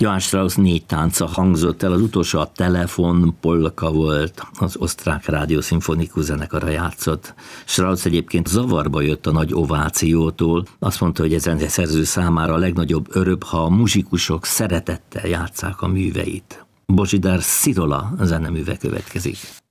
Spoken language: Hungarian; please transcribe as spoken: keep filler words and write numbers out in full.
Johann Strauss négy tánca hangzott el, az utolsó a Telefon polka volt, az osztrák rádiószimfonikus zenekara játszott. Strauss egyébként zavarba jött a nagy ovációtól, azt mondta, hogy ezen szerző számára a legnagyobb öröm, ha a muzsikusok szeretettel játsszák a műveit. Božidar Szirola zeneműve következik.